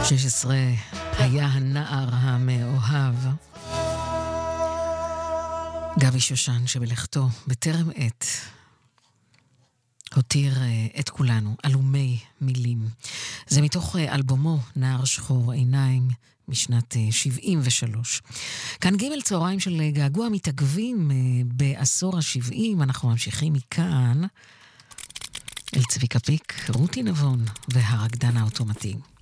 16 היה הנער המאוהב. גבי שושן שבלכתו בטרם עת הותיר את כולנו אלומי מילים. זה מתוך אלבומו נער שחור עיניים משנת 73. כאן ג' צהריים של געגוע מתעכבים בעשור ה-70. אנחנו ממשיכים מכאן אל צביקה פיק, רותי נבון והרקדן האוטומטי.